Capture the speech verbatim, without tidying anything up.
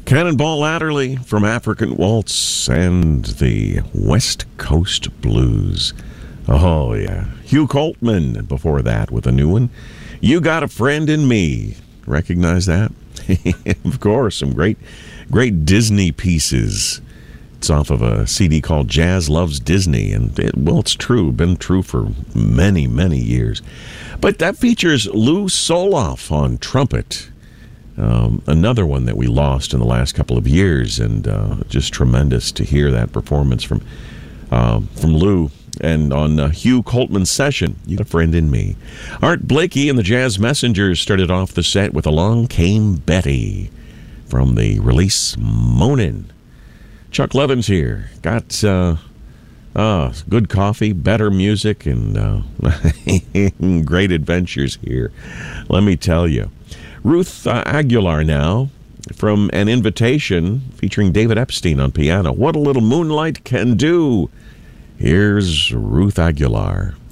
Cannonball Adderley from African Waltz and the West Coast Blues. Oh, yeah. Hugh Coltman before that with a new one. You Got a Friend in Me. Recognize that? Of course, some great, great Disney pieces. It's off of a C D called Jazz Loves Disney, and it, well, it's true, been true for many, many years. But that features Lou Soloff on trumpet, um, another one that we lost in the last couple of years, and uh, just tremendous to hear that performance from uh, from Lou. And on uh, Hugh Coltman's session, You Got a Friend in Me. Art Blakey and the Jazz Messengers started off the set with Along Came Betty from the release Moanin'. Chuck Levin's here. Got uh, uh, good coffee, better music, and uh, great adventures here. Let me tell you. Ruth uh, Aguilar now from An Invitation featuring David Epstein on piano. What a Little Moonlight Can Do. Here's Ruth Aguilar.